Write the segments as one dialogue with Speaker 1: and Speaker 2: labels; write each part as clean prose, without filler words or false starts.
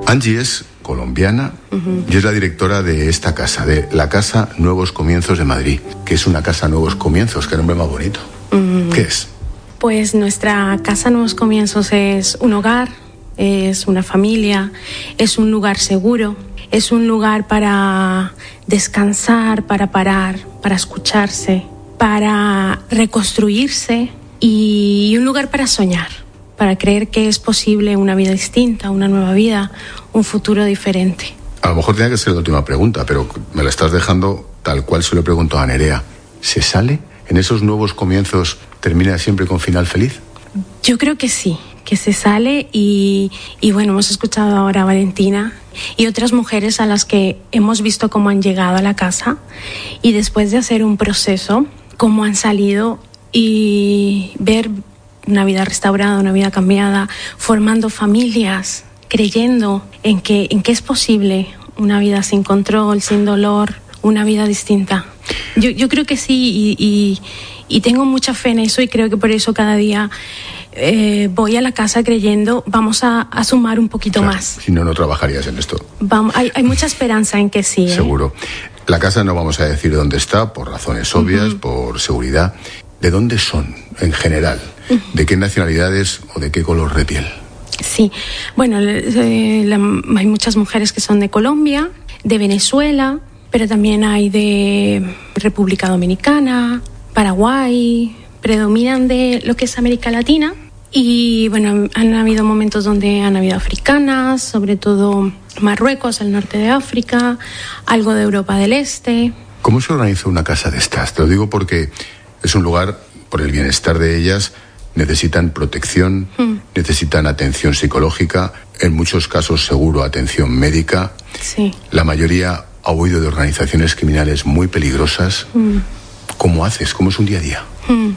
Speaker 1: Angie es colombiana y es la directora de esta casa, de la Casa Nuevos Comienzos de Madrid, que es una casa Nuevos Comienzos, qué nombre más bonito. ¿Qué es?
Speaker 2: Pues nuestra Casa Nuevos Comienzos es un hogar, es una familia, es un lugar seguro, es un lugar para descansar, para parar, para escucharse, para reconstruirse y un lugar para soñar, para creer que es posible una vida distinta, una nueva vida, un futuro diferente.
Speaker 1: A lo mejor tenía que ser la última pregunta, pero me la estás dejando tal cual se lo pregunto a Nerea. ¿Se sale? ¿En esos nuevos comienzos termina siempre con final feliz?
Speaker 2: Yo creo que sí, que se sale y bueno, hemos escuchado ahora a Valentina y otras mujeres a las que hemos visto cómo han llegado a la casa y después de hacer un proceso, cómo han salido y ver una vida restaurada, una vida cambiada, formando familias, creyendo en que es posible una vida sin control, sin dolor, una vida distinta. Yo creo que sí y tengo mucha fe en eso y creo que por eso cada día voy a la casa creyendo vamos a sumar un poquito más.
Speaker 1: Si no, no trabajarías en esto.
Speaker 2: Hay mucha esperanza en que sí.
Speaker 1: Seguro. La casa no vamos a decir dónde está, por razones obvias, por seguridad. ¿De dónde son, en general? ¿De qué nacionalidades o de qué color de piel?
Speaker 2: Sí, bueno, hay muchas mujeres que son de Colombia, de Venezuela, pero también hay de República Dominicana, Paraguay, predominan de lo que es América Latina y bueno, han habido momentos donde han habido africanas, sobre todo Marruecos, el norte de África, algo de Europa del Este.
Speaker 1: ¿Cómo se organiza una casa de estas? Te lo digo porque es un lugar, por el bienestar de ellas, necesitan protección, necesitan atención psicológica, en muchos casos seguro atención médica.
Speaker 2: Sí.
Speaker 1: La mayoría ha huido de organizaciones criminales muy peligrosas. ¿Cómo haces? ¿Cómo es un día a día?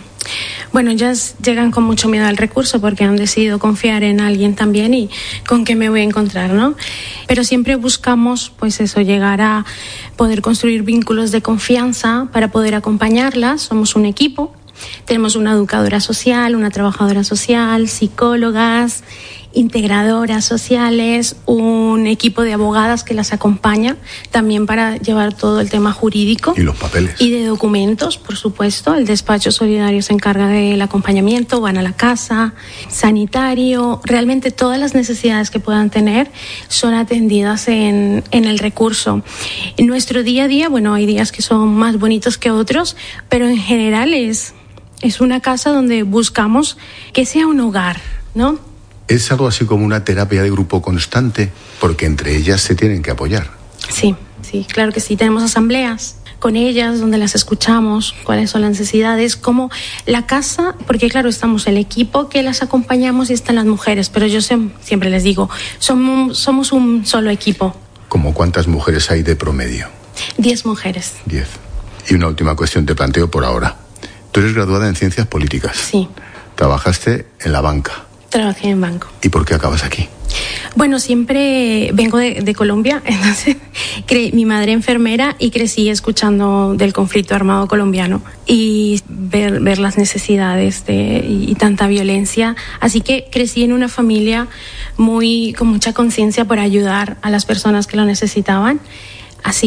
Speaker 2: Bueno, ellas llegan con mucho miedo al recurso porque han decidido confiar en alguien también y con qué me voy a encontrar, ¿no? Pero siempre buscamos, pues eso, llegar a poder construir vínculos de confianza para poder acompañarlas. Somos un equipo. Tenemos una educadora social, una trabajadora social, psicólogas, integradoras sociales, un equipo de abogadas que las acompaña también para llevar todo el tema jurídico.
Speaker 1: Y los papeles.
Speaker 2: Y de documentos, por supuesto. El despacho solidario se encarga del acompañamiento, van a la casa, sanitario. Realmente todas las necesidades que puedan tener son atendidas en el recurso. En nuestro día a día, bueno, hay días que son más bonitos que otros, pero en general es una casa donde buscamos que sea un hogar, ¿no?
Speaker 1: Es algo así como una terapia de grupo constante, porque entre ellas se tienen que apoyar.
Speaker 2: Sí, claro que sí. Tenemos asambleas con ellas donde las escuchamos, cuáles son las necesidades, cómo la casa, porque claro, estamos el equipo que las acompañamos y están las mujeres, pero yo siempre les digo, somos un solo equipo.
Speaker 1: ¿Cómo cuántas mujeres hay de promedio?
Speaker 2: 10 mujeres.
Speaker 1: 10. Y una última cuestión te planteo por ahora. Tú eres graduada en Ciencias Políticas.
Speaker 2: Sí.
Speaker 1: Trabajaste en la banca.
Speaker 2: Trabajé en banco.
Speaker 1: ¿Y por qué acabas aquí?
Speaker 2: Bueno, siempre vengo de Colombia, entonces mi madre enfermera y crecí escuchando del conflicto armado colombiano y ver las necesidades y tanta violencia. Así que crecí en una familia con mucha conciencia por ayudar a las personas que lo necesitaban. Así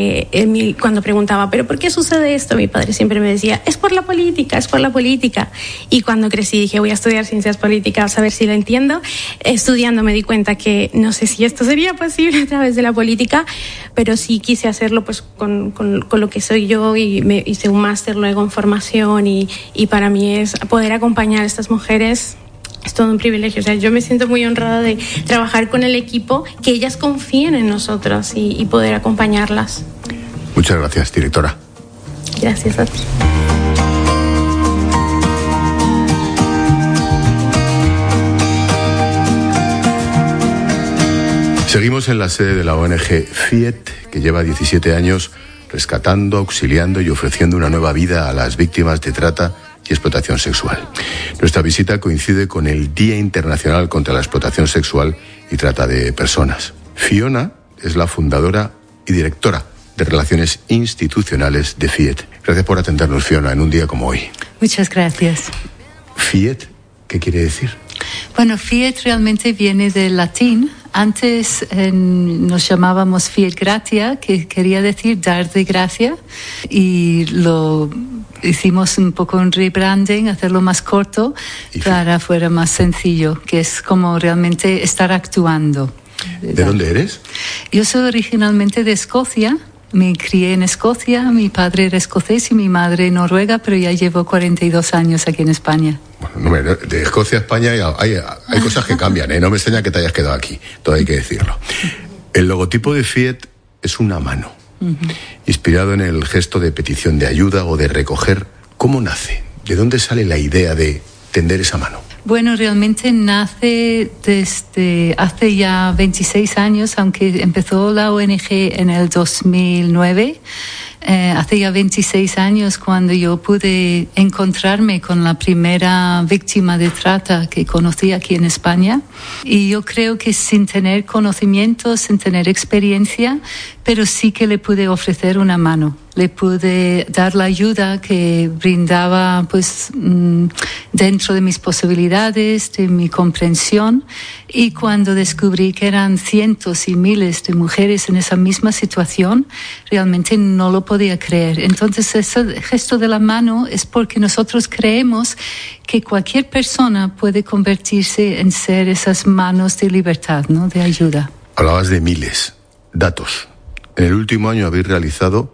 Speaker 2: que cuando preguntaba, ¿pero por qué sucede esto? Mi padre siempre me decía, es por la política, es por la política. Y cuando crecí dije, voy a estudiar ciencias políticas a ver si lo entiendo. Estudiando me di cuenta que no sé si esto sería posible a través de la política, pero sí quise hacerlo pues con lo que soy yo y me hice un máster luego en formación y para mí es poder acompañar a estas mujeres. Es todo un privilegio. O sea, yo me siento muy honrada de trabajar con el equipo, que ellas confíen en nosotros y poder acompañarlas.
Speaker 1: Muchas gracias, directora.
Speaker 2: Gracias a ti.
Speaker 1: Seguimos en la sede de la ONG FIET, que lleva 17 años rescatando, auxiliando y ofreciendo una nueva vida a las víctimas de trata y explotación sexual. Nuestra visita coincide con el Día Internacional contra la Explotación Sexual y Trata de Personas. Fiona es la fundadora y directora de Relaciones Institucionales de FIET. Gracias por atendernos, Fiona, en un día como hoy.
Speaker 3: Muchas gracias.
Speaker 1: ¿FIET qué quiere decir?
Speaker 3: Bueno, FIET realmente viene del latín Antes nos llamábamos Fiat Gratia, que quería decir dar de gracia, y lo hicimos un poco un rebranding, hacerlo más corto para fuera más sencillo, que es como realmente estar actuando.
Speaker 1: ¿De dónde eres?
Speaker 3: Yo soy originalmente de Escocia. Me crié en Escocia, mi padre era escocés y mi madre noruega, pero ya llevo 42 años aquí en España.
Speaker 1: Bueno, de Escocia a España hay cosas que cambian, ¿eh? No me extraña que te hayas quedado aquí, todo hay que decirlo. El logotipo de Fiat es una mano, inspirado en el gesto de petición de ayuda o de recoger. ¿Cómo nace? ¿De dónde sale la idea de tender esa mano?
Speaker 3: Bueno, realmente nace desde hace ya 26 años, aunque empezó la ONG en el 2009. Hace ya 26 años cuando yo pude encontrarme con la primera víctima de trata que conocí aquí en España. Y yo creo que sin tener conocimiento, sin tener experiencia, pero sí que le pude ofrecer una mano. Le pude dar la ayuda que brindaba pues dentro de mis posibilidades, de mi comprensión. Y cuando descubrí que eran cientos y miles de mujeres en esa misma situación, realmente no lo podía creer. Entonces ese gesto de la mano es porque nosotros creemos que cualquier persona puede convertirse en ser esas manos de libertad, ¿no? De ayuda.
Speaker 1: Hablabas de miles. Datos. En el último año habéis realizado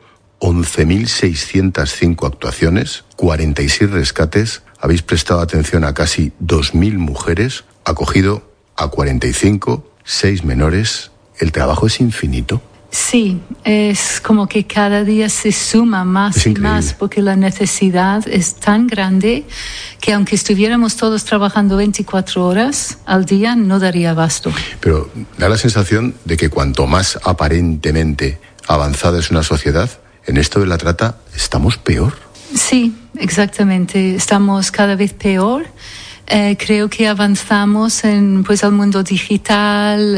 Speaker 1: 11.605 actuaciones, 46 rescates, habéis prestado atención a casi 2.000 mujeres, acogido a 45, 6 menores. ¿El trabajo es infinito?
Speaker 3: Sí, es como que cada día se suma más y más, porque la necesidad es tan grande que aunque estuviéramos todos trabajando 24 horas al día, no daría abasto.
Speaker 1: Pero da la sensación de que cuanto más aparentemente avanzada es una sociedad, en esto de la trata estamos peor.
Speaker 3: Sí, exactamente. Estamos cada vez peor. Creo que avanzamos al mundo digital,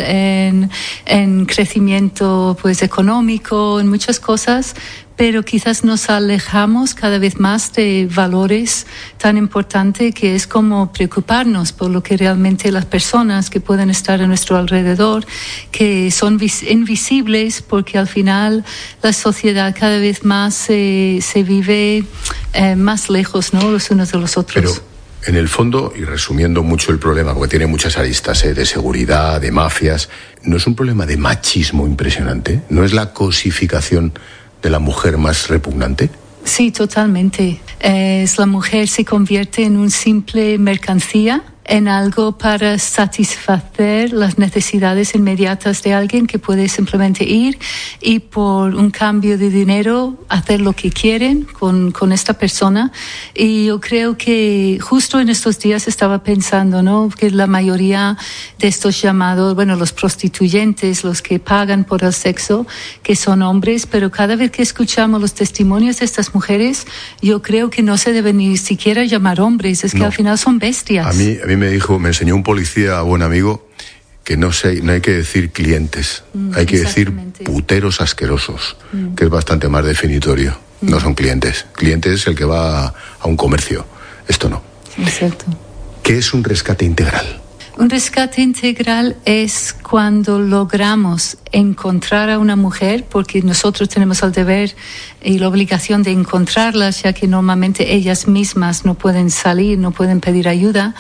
Speaker 3: en crecimiento pues económico, en muchas cosas, pero quizás nos alejamos cada vez más de valores tan importantes que es como preocuparnos por lo que realmente las personas que pueden estar a nuestro alrededor, que son invisibles, porque al final la sociedad cada vez más se vive más lejos, ¿no? Los unos de los otros.
Speaker 1: Pero en el fondo, y resumiendo mucho el problema, porque tiene muchas aristas, de seguridad, de mafias, ¿no es un problema de machismo impresionante? ¿No es la cosificación de la mujer más repugnante?
Speaker 3: Sí, totalmente. La mujer se convierte en un simple mercancía, en algo para satisfacer las necesidades inmediatas de alguien que puede simplemente ir y por un cambio de dinero hacer lo que quieren con esta persona. Y yo creo que justo en estos días estaba pensando, ¿no?, que la mayoría de estos llamados, los prostituyentes, los que pagan por el sexo, que son hombres, pero cada vez que escuchamos los testimonios de estas mujeres, yo creo que no se deben ni siquiera llamar hombres, es que al final son bestias.
Speaker 1: A mí me enseñó un policía, buen amigo, que no hay que decir clientes, hay que decir puteros asquerosos, que es bastante más definitorio. No son clientes. Cliente es el que va a un comercio. Esto no.
Speaker 3: Exacto.
Speaker 1: ¿Qué es un rescate integral?
Speaker 3: Un rescate integral es cuando logramos encontrar a una mujer, porque nosotros tenemos el deber y la obligación de encontrarlas, ya que normalmente ellas mismas no pueden salir, no pueden pedir ayuda,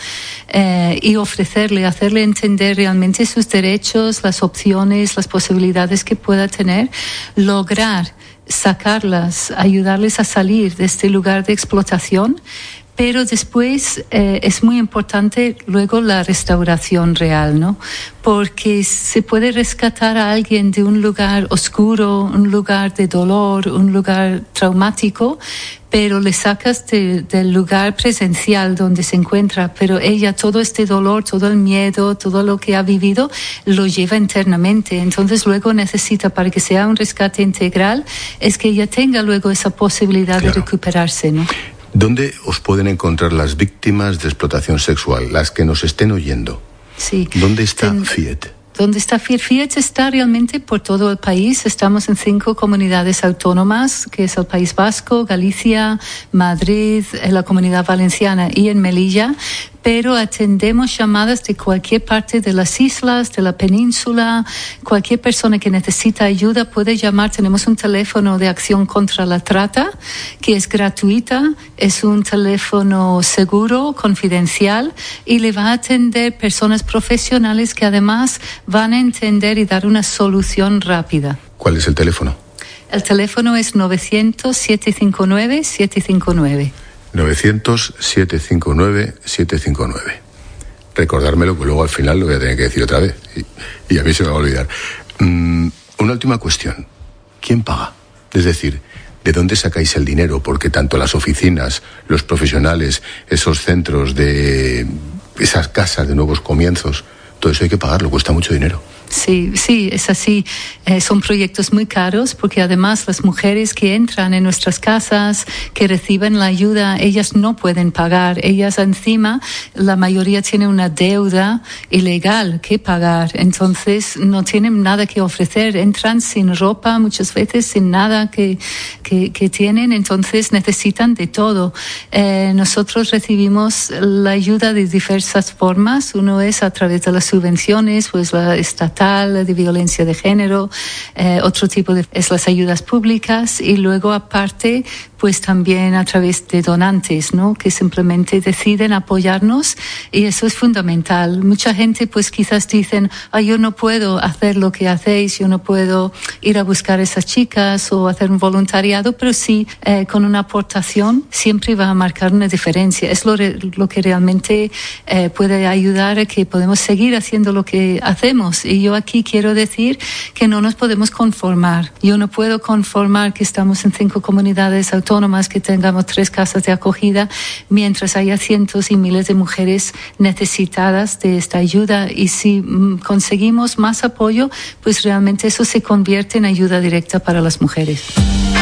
Speaker 3: y hacerle entender realmente sus derechos, las opciones, las posibilidades que pueda tener, lograr sacarlas, ayudarles a salir de este lugar de explotación. Pero después es muy importante luego la restauración real, ¿no? Porque se puede rescatar a alguien de un lugar oscuro, un lugar de dolor, un lugar traumático, pero le sacas del lugar presencial donde se encuentra, pero ella todo este dolor, todo el miedo, todo lo que ha vivido, lo lleva internamente. Entonces luego necesita, para que sea un rescate integral, es que ella tenga luego esa posibilidad de recuperarse, ¿no?
Speaker 1: ¿Dónde os pueden encontrar las víctimas de explotación sexual, las que nos estén oyendo?
Speaker 3: Sí.
Speaker 1: ¿Dónde está Fiat?
Speaker 3: ¿Dónde está Fiat? Fiat está realmente por todo el país. Estamos en 5 comunidades autónomas, que es el País Vasco, Galicia, Madrid, la Comunidad Valenciana y en Melilla. pero atendemos llamadas de cualquier parte de las islas, de la península. Cualquier persona que necesita ayuda puede llamar. Tenemos un teléfono de acción contra la trata que es gratuita, es un teléfono seguro, confidencial, y le va a atender personas profesionales que además van a entender y dar una solución rápida.
Speaker 1: ¿Cuál es el teléfono?
Speaker 3: El teléfono es 900-759-759.
Speaker 1: 900-759-759. Recordármelo, que luego al final lo voy a tener que decir otra vez. Y a mí se me va a olvidar. Una última cuestión. ¿Quién paga? Es decir, ¿de dónde sacáis el dinero? Porque tanto las oficinas, los profesionales, esos centros de esas casas de nuevos comienzos, todo eso hay que pagarlo, cuesta mucho dinero.
Speaker 3: Sí, es así. Son proyectos muy caros porque además las mujeres que entran en nuestras casas, que reciben la ayuda, ellas no pueden pagar. Ellas encima, la mayoría tiene una deuda ilegal que pagar. Entonces no tienen nada que ofrecer. Entran sin ropa, muchas veces sin nada que tienen. Entonces necesitan de todo. Nosotros recibimos la ayuda de diversas formas. Uno es a través de las subvenciones, pues la estatal, de violencia de género, otro tipo es las ayudas públicas, y luego aparte pues también a través de donantes, ¿no? Que simplemente deciden apoyarnos, y eso es fundamental. Mucha gente pues quizás dicen, yo no puedo hacer lo que hacéis, yo no puedo ir a buscar a esas chicas o hacer un voluntariado, pero sí, con una aportación siempre va a marcar una diferencia. Es lo que realmente puede ayudar a que podemos seguir haciendo lo que hacemos. Y yo aquí quiero decir que no nos podemos conformar. Yo no puedo conformar que estamos en 5 comunidades autónomas, que tengamos 3 casas de acogida, mientras haya cientos y miles de mujeres necesitadas de esta ayuda. Y si conseguimos más apoyo, pues realmente eso se convierte en ayuda directa para las mujeres.